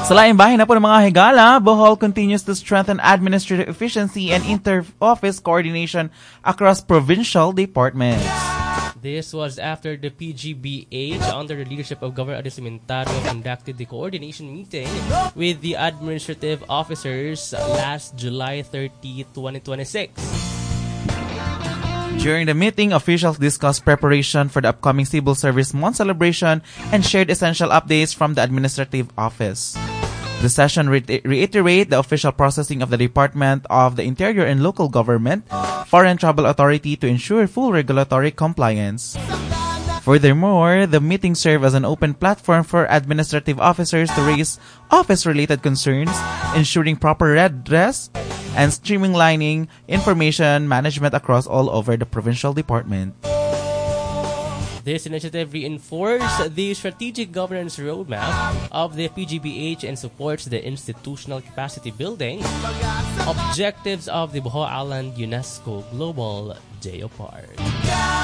Sa laing bahin na po ng mga higala, Bohol continues to strengthen administrative efficiency and inter-office coordination across provincial departments. This was after the PGBH, under the leadership of Governor Adi Cimentario, conducted the coordination meeting with the administrative officers last July 30, 2026. During the meeting, officials discussed preparation for the upcoming Civil Service Month celebration and shared essential updates from the administrative office. The session reiterated the official processing of the Department of the Interior and Local Government, Foreign Travel Authority to ensure full regulatory compliance. Furthermore, the meeting served as an open platform for administrative officers to raise office-related concerns, ensuring proper redress and streamlining information management across all over the provincial department. This initiative reinforced the strategic governance roadmap of the PGBH and supports the institutional capacity building objectives of the Bohol Island UNESCO Global Geopark.